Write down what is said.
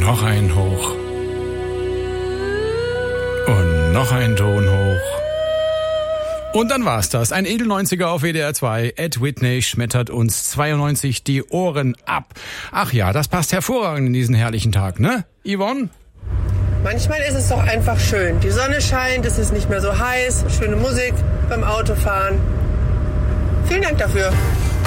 noch ein hoch. Und noch ein Ton hoch. Und dann war's das. Ein Edel-90er auf WDR 2. Ed Whitney schmettert uns 92 die Ohren ab. Ach ja, das passt hervorragend in diesen herrlichen Tag, ne? Yvonne? Manchmal ist es doch einfach schön. Die Sonne scheint, es ist nicht mehr so heiß, schöne Musik beim Autofahren. Vielen Dank dafür.